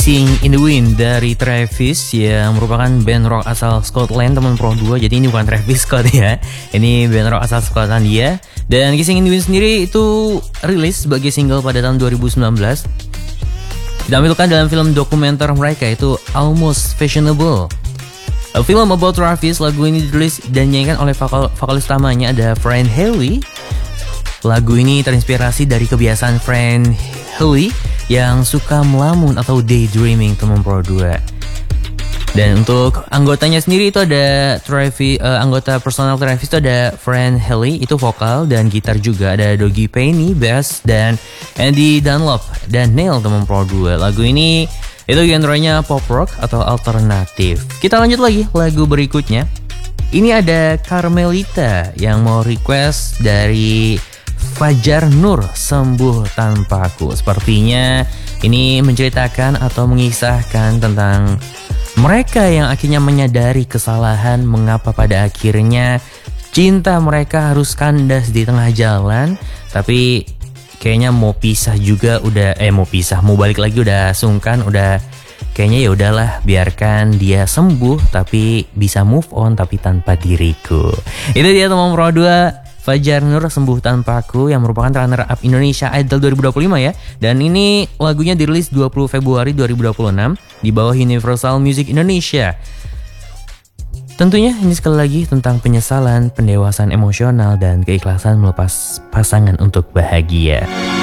Kissing in the Wind dari Travis yang merupakan band rock asal Scotland, teman Pro 2. Jadi ini bukan Travis Scott ya, ini band rock asal Skotlandia. Dan Kissing in the Wind sendiri itu rilis sebagai single pada tahun 2019. Ditampilkan dalam film dokumenter mereka itu Almost Fashionable, a film about Travis. Lagu ini dirilis dan dinyanyikan oleh vokalis utamanya ada Fran Healy. Lagu ini terinspirasi dari kebiasaan Fran Healy yang suka melamun atau daydreaming, teman Pro 2. Dan untuk anggotanya sendiri itu ada anggota personal Travis itu ada Fran Healy itu vokal dan gitar juga, ada Dougie Penny bass dan Andy Dunlop dan Neil, teman Pro 2. Lagu ini itu genrenya pop rock atau alternatif. Kita lanjut lagi lagu berikutnya. Ini ada Carmelita yang mau request dari Fajar Nur, Sembuh Tanpaku. Sepertinya ini menceritakan atau mengisahkan tentang mereka yang akhirnya menyadari kesalahan, mengapa pada akhirnya cinta mereka harus kandas di tengah jalan, tapi kayaknya mau pisah juga mau balik lagi udah sungkan, udah kayaknya ya udahlah biarkan dia sembuh tapi bisa move on tapi tanpa diriku. Itu dia teman Pro 2, Fajar Nur, Sembuh Tanpaku, yang merupakan runner up Indonesia Idol 2025 ya. Dan ini lagunya dirilis 20 Februari 2026 di bawah Universal Music Indonesia. Tentunya ini sekali lagi tentang penyesalan, pendewasaan emosional, dan keikhlasan melepas pasangan untuk bahagia.